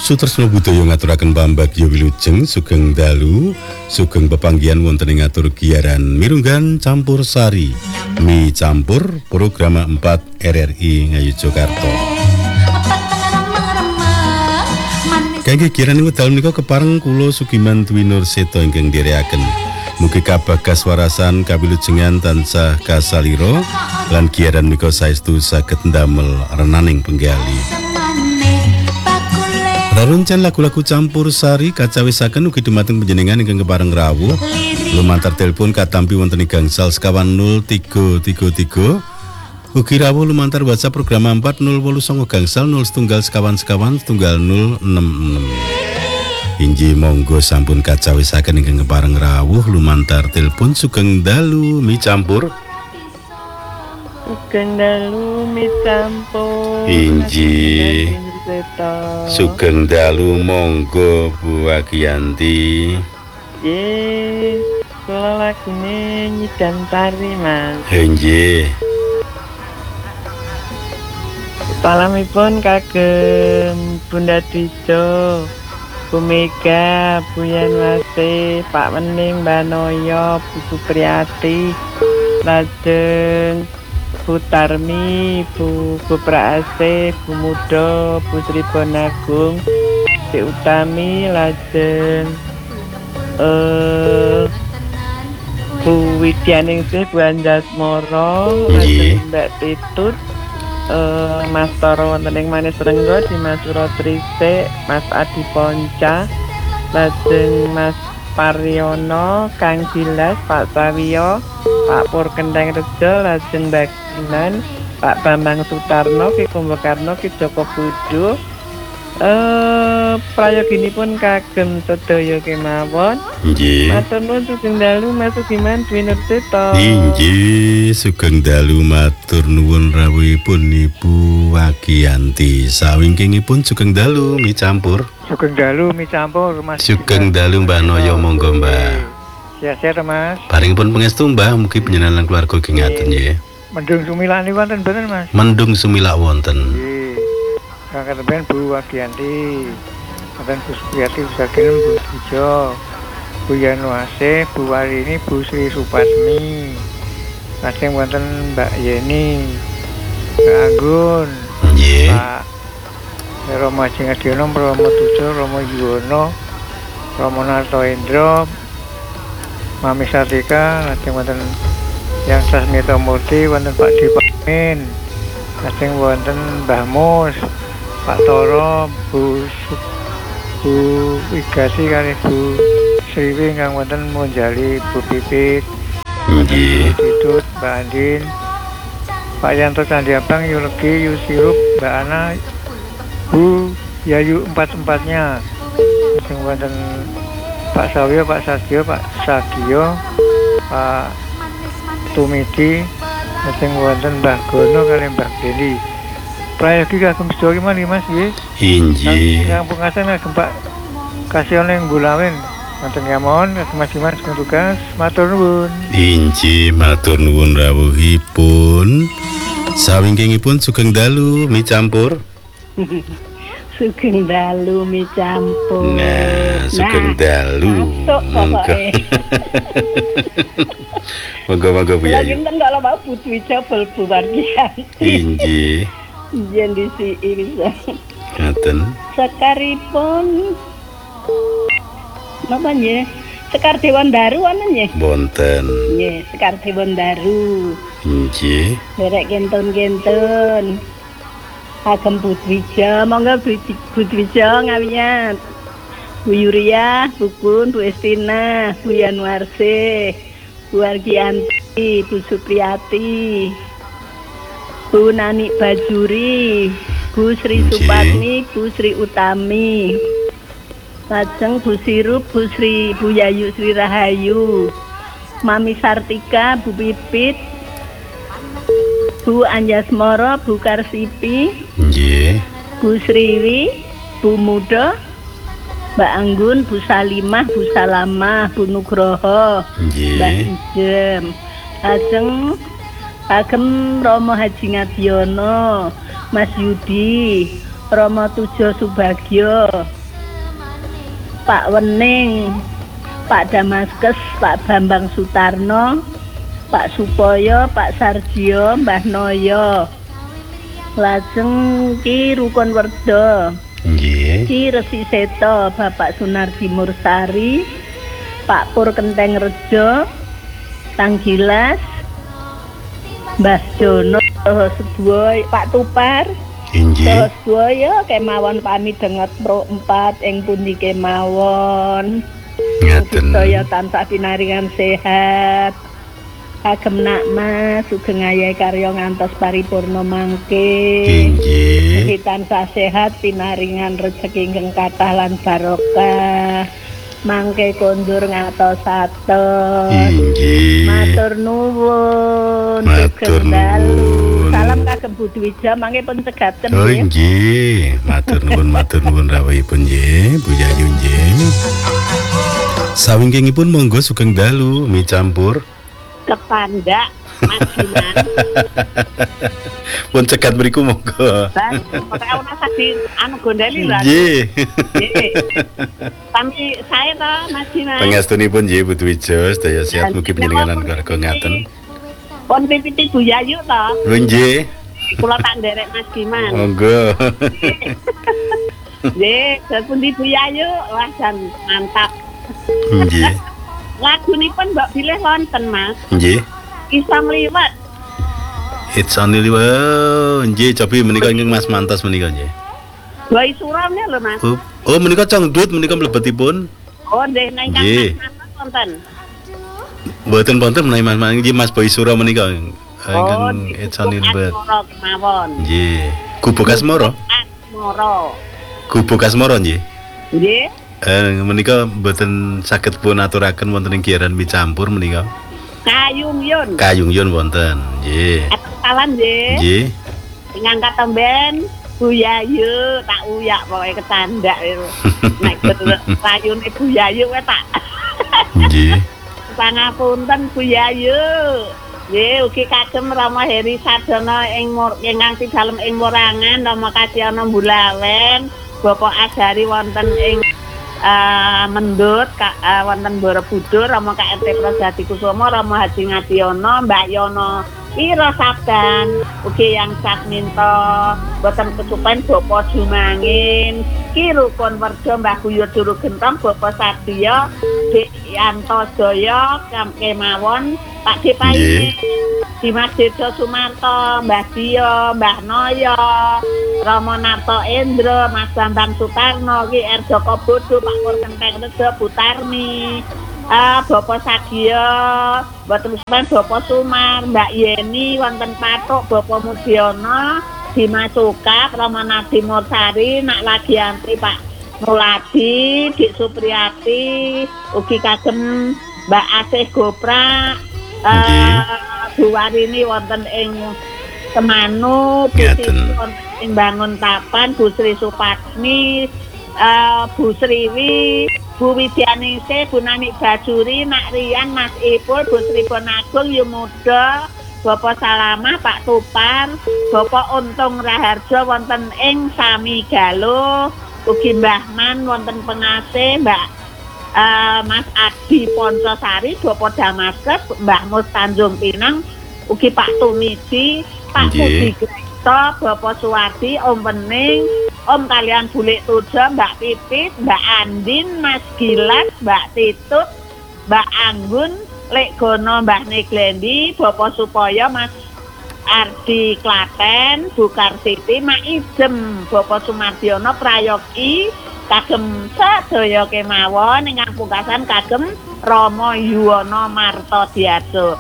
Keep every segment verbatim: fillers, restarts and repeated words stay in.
Sutresna budaya ngaturaken pambagya wilujeng sugeng dalu sugeng pepanggihan wonten ing atur giaran mirunggan campur sari mi campur program empat R R I Ngayogyakarta. Kangge giaran wekdal menika kepareng kula Sugiman Dwi Nur Seto ingkang dherekaken. Mugi kabagas warasan kawilujengan tansah kasalira lan giaran menika saestu saged ndamel renaning penggali. Raruncan lagu-lagu campur sari kacawisaken ugi dumateng panjenengan ingkang kepareng rawuh lumantar telepon katampi wonten ing gangsal sekawan nol tiga tiga tiga ugi rawuh lumantar WhatsApp program empat nol wolu songo gangsal nol setunggal sekawan sekawan setunggal nol enam enam. Inji monggo sampun kacawisaken ingkang kepareng rawuh lumantar telepon sugeng dalu mi campur. Sugeng dalu mi campur. Inji sugeng dalu monggo Bu Agiyanti. Nggih, kula lagine nyidang tari, Mas. Nggih. Salamipun kagem Bunda Dijo, Bu Mega, Bu Yanwase, Pak Wening, Mbak Noyo, Bu Supriyati, lajeng Bu Tarmi, Bu Bu Praase, Bu Mudo, Bu Sri Bonagung, Si Utami, lajeng eh Bu Widyaningsih, Bu Anjasmoro, lajeng Mbak Titut, eh Mas Toro wonten ing Manis Renggo, Dimas Suratrisik, Mas Adi Ponca, lajeng Mas Pariono, Kang Gilas, Pak Sawiyo, Pak Pur Kendang Rejo, lajeng Baginan, Pak Bambang Sutarno, Ki Kumbakarno, Ki Joko Budo, eh prayoginipun kagem sedaya kemawon. Nggih. Matur nuwun sugeng dalu Mas Sugiman Dwi Nur Seto. Nggih, sugeng dalu matur nuwun rawuhipun Ibu Agiyanti. Sawingkingipun sugeng dalu mi campur. Sugeng dalu mi campur Mas. Sugeng dalu Mbak Noyo monggo Mbak. Sehat-sehat Mas. Paringipun pangestu Mbah mugi panjenengan keluarga ugi ngaten nggih. Mendung sumilak niku wonten mboten Mas? Mendung sumilak wonten. Nggih. Kangge ben Bu Agiyanti. Wonten Bu Supriyati Usagenen Bu Dijo. Bu Yanwase, Bu Warini, Bu Sri Supatmi. Lajeng wonten Mbak Yeni. Mbak Anggun. Nggih. Pak Romo Jingadiono, Romo Tujo, Romo Yuwono, Romo Narto Indro, Mami Sartika, lajeng wonten Yang Sasmito Murti, wonten Pak Dipamin, lajeng wonten Mbah Mus, Pak Toro, Bu Su- Bu Wigasi kali Bu Sriwi ingkang wonten Monjali, Bu Pipit, Nggih. Ditut, Mbak Andin, Pak Yanto Candi Abang, Yulegi, Yusirup, Mbak Ana, Bu Yayu empat-empatnya, lajeng wonten Pak Sawyo, Pak Sagio, Pak Sagio, Pak Tumidi, lajeng wonten Mbah Gono kali Mbah Dendi. Prayogi kagem sedaya mali Mas nggih. Inggih. Yang pengasan kagem Pak Kasiono ing Bulawen. Wonten ngamon kagem Mas Dimas kagem tugas. Matur nuwun. Inggih, matur nuwun rawuhipun. Sawingkingipun sugeng dalu mi campur. Sugeng dalu mi campur. Nah, sugeng dalu. Monggo. Monggo-monggo Bu Lagi Yayu. enten kalau mau Putri Jabal buwargian. Inggih. Yen disi bisa. Ngaten. Sekaripun napa nggih? Sekar Dewan Daru ana nggih? Bonten. Nggih, Sekar Dewan Daru. Inggih. Derek gentun-gentun. Agem Budwija, monggo Budwija ngawiyan. Bu Yuria, Bu Kun, Bu Estina, Bu Yanwarse, Bu Argianti, Bu Supriyati, Bu Nani Bajuri, Bu Sri Supatmi, Bu Sri Utami, lajeng Bu Sirup, Bu Sri Bu Yayu Sri Rahayu, Mami Sartika, Bu Pipit, Bu Anjasmoro, Bu Karsipi, Nggih. Bu Sriwi, Bu Muda, Mbak Anggun, Bu Salimah, Bu Salamah, Bu Nugroho, Nggih. Mbak Ijem, lajeng kagem Romo Haji Ngadiono, Mas Yudi, Rama Tujo Subagyo, Pak Wening, Pak Damaskes, Pak Bambang Sutarno, Pak Supoyo, Pak Sarjio, Mbah Noyo. Lajeng Ki Rukun Werda. Nggih. Ki Resi Seto, Bapak Sunardi Mursari, Pak Pur Kenteng Rejo, Tanggilas, Mbah Jono, Sebuah, Pak Tupar. Nggih. Sebuah kemawon pamit denget pro empat ing pundi kemawon. Ngaten. Saya tansah pinaringan sehat. Kagem nak Mas sugeng ayahe karya ngantos paripurna mangke. Nggih. Mugi tansah sehat pinaringan rejeki ingkang kathah lan barokah. Mangke kondur ngatos-atos. Nggih. Matur nuwun. Matur Sugeng dalu. nuwun. Salam kagem Budwija mangke pun cegaten Oh nggih. nggih, matur nuwun matur nuwun rawuhipun nggih, Bu Yayu nggih. Sawingkingipun monggo sugeng dalu mie campur. Kepandak Mas Dinan. Pun cegat mriku monggo. Bang, pokoke ana sadi anu gondeli lho. Nggih. Nggih. Sami saya to Mas Dinan. Pangestunipun nggih Bu Dwijo, sedaya sehat mugi panjenengan keluarga ngaten. Pon pipiti Bu Yayu to. Lho nggih. Kula tak nderek Mas Diman. Monggo. Nggih, pundi Bu Yayu, wah jan mantap. Nggih. Lagunipun mbok pilih wonten Mas. Nggih. Kisah mliwet. It's only wow, nggih cobi menika ingkang Mas Mantas menika nggih. Doi surane lho Mas. Oh, oh menika cangdut menika mlebetipun. Oh, nggih nek Nggih. ingkang wonten. Mboten wonten menawi Mas nggih Mas Boy Sura menika ingkang di it's only Gubuk but. Asmoro kemawon. Nggih. Gubuk Asmoro. Asmoro. Gubuk Asmoro nggih. Nggih. Eh menika mboten saged pun aturaken wonten ing giaran mie campur menika. Kayung Yun. Kayung Yun wonten. Nggih. Salam nggih. Nggih. Sing angkat temben Bu Yayu tak uyak pokoke kecandak itu. Nek betul kayune Bu Yayu wae tak. Nggih. Pangapunten Bu Yayu. Nggih ugi kagem Rama Heri Sarjana ing ingkang dalem ing Morangan Rama Kasyana Bulawen Bapak Ajari wonten ing Uh, Mendut ka, uh, wonten Borobudur Rama K R T Projati Kusuma Rama Haji Ngadiono Mbak Yono Ira Sabdan ugi yang sakminto boten kesupen Bapak Jumangin Ki Rukun Werda Mbah Guyur Juru Gentong Bapak Sadio Dik Yanto Jaya kemawon Pak Dipayi Dimas Dirjo Sumarto Mbah Dio Mbah Noyo Rama Narto Endro Mas Bambang Sutarno Ki R Joko Bodo Pak Pur Kenteng Rejo Butarmi uh, Bapak Sadio Boten Suman Bapak Sumar Mbak Yeni wonten Patok Bapak Mudiono Dimas Sukap Rama Nadi Mursari Nak Lagi Antri Pak Muladi Dik Supriyati ugi kagem Mbak Asih Gopra uh, Bu Warini wonten ing Semanu Bu Siti wonten ing Bangun Tapan Bu Sri Supatmi uh, Bu Sriwi Bu Widyaningsih Bu Nanik Bajuri Nak Rian Mas Ipul Bu Sri Bonagung Yumuda Bapak Salamah Pak Tupar Bapak Untung Raharjo wonten ing Sami Galuh ugi Mbah Man wonten Pengasih Mbak Uh, Mas Adi Poncosari Bapak Damaskes Mbah Mus Tanjung Pinang ugi Pak Tumidi Pak Budi Greta Bapak Suwardi Om Wening Om kalian Bulik Tujo Mbak Pipit Mbak Andin Mas Gilas Mbak Titut Mbak Anggun Lek Gono Mbah Neglendi Bapak Supoyo Mas Ardi Klaten Bu Karsiti Mak Ijem Bapak Sumardiono Prayogi kagem sadaya kemawon ingkang pungkasan kagem Rama Yuwana Marta Diarso.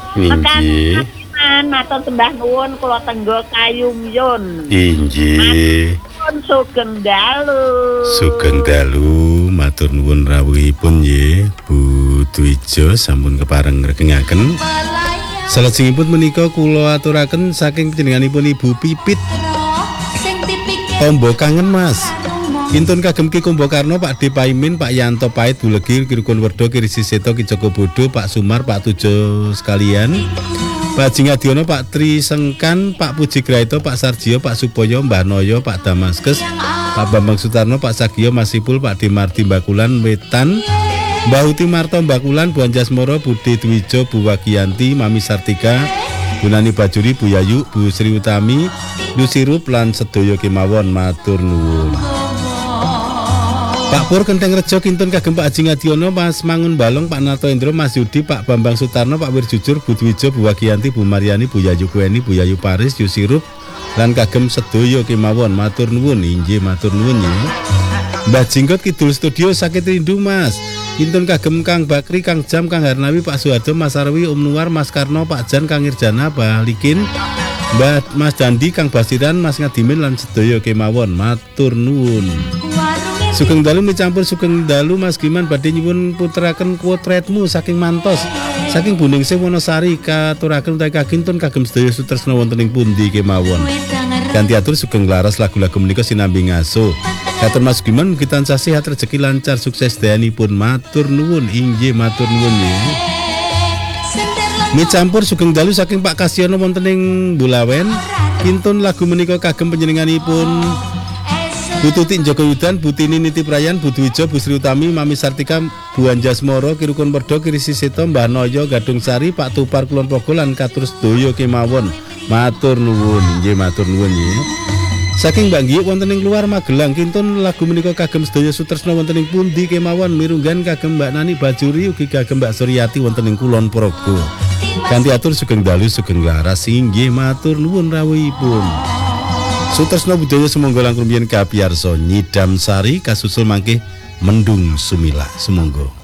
Mekan matur sembah nuwun kula tenggo Kayung Yun. Inggih. Matur sugeng dalu. Sugeng dalu matur nuwun rawuhipun nggih Bu Dwijo sampun kepareng ngrekengaken. Salajengipun menika kula aturaken saking panjenenganipun Ibu Pipit. Tombo kangen Mas. Intun kagem Ki Kumbakarna Pak D Paimin Pak Yanto Pait Bulegi Ki Rukun Werda Ki Risi Seto Ki Joko Bodo Pak Sumar Pak Tujo sekalian Pak Haji Ngadiono Pak Tri Sengkan Pak Puji Graito Pak Sarjio Pak Supoyo Mbah Noyo Pak Damaskes Pak Bambang Sutarno, Pak Sagio, Mas Ipul, Pak Demarti Bakulan Wetan, Mbak Uti Marto Bakulan, Bu Anjasmoro, Budi Dwijo, Bu Wagiyanti, Mami Sartika, Bu Nani Bajuri, Bu Yayu, Bu Sri Utami, Yusirup lan sedaya kemawon matur nuwun. Pak Pur Kenteng Rejo Kintun kagem Pak Haji Ngadiono, Mas Mangun Balong, Pak Narto Indro, Mas Yudi, Pak Bambang Sutarno, Pak Wirjujur, Bu Dwijo, Bu Wagiyanti, Bu Mariani, Bu Yayu Kueni, Bu Yayu Paris, Yusirup lan kagem sedaya kemawon matur nuwun. Inggih matur nuwun ya. Mbah Jinggot Kidul Studio sakit rindu Mas. Kintun kagem Kang Bakri, Kang Jam, Kang Harnawi, Pak Suhardo, Mas Arwi, Om Nuwar, Mas Karno, Pak Jan, Kang Irjana, Mbah Likin, Mbah Mas Dandi, Kang Basiran, Mas Ngadimin lan sedaya kemawon matur nuwun. Sugeng dalu micampur sugeng dalu Mas Giman badhe nyuwun putraken potretmu saking Mantos. Saking Buningsih Wonosari katuraken utawi kagintun kagem sedaya sutresna wonten ing pundi kemawon. Ganti atur sugeng laras lagu-lagu menika sinambi ngaso. Katur Mas Giman mugi tansah sehat rezeki lancar sukses dayanipun matur nuwun. Inggih matur nuwun ya. Micampur sugeng dalu saking Pak Kasyono wonten ing Bulawen. Kintun lagu menika kagem panjenenganipun Bu Tuti Joko Yudan, Bu Tini Niti Prayan, Bu Dwijo, Bu Sri Utami, Mami Sartika, Bu Anjasmoro, Kirukun Perdo, Kirisi Seto, Mbah Noyo, Gadung Sari, Pak Tupar Kulon Progo lan katur sedaya kemawon matur nuwun. Nggih matur nuwun nggih. Saking Mbak Nggih wonten ing luar Magelang kintun lagu menika kagem sedaya sutresna wonten ing pundi kemawon mirunggan kagem Mbak Nani Bajuri ugi kagem Mbak Suryati wonten ing Kulon Progo. Kanthi atur sugeng dalu sugeng laras inggih matur nuwun rawuhipun. Sutresna budaya sumangga langkung biyen kapiyarsa nyidam sari kasusul mangke mendung sumila sumangga.